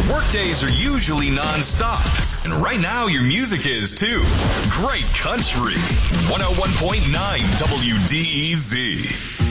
Workdays are usually non-stop. And right now, your music is too. Great country. 101.9 WDEZ.